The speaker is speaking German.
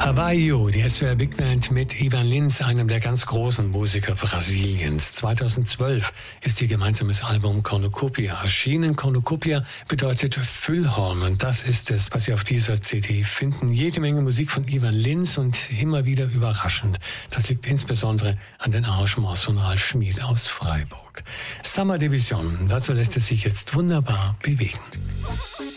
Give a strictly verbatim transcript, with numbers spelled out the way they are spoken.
Avaio, die S W R Big Band mit Ivan Lins, einem der ganz großen Musiker Brasiliens. zweitausendzwölf ist ihr gemeinsames Album Cornucopia erschienen. Cornucopia bedeutet Füllhorn und das ist es, was Sie auf dieser C D finden. Jede Menge Musik von Ivan Lins und immer wieder überraschend. Das liegt insbesondere an den Arrangements von Ralf Schmid aus Freiburg. Summer Division, dazu lässt es sich jetzt wunderbar bewegen.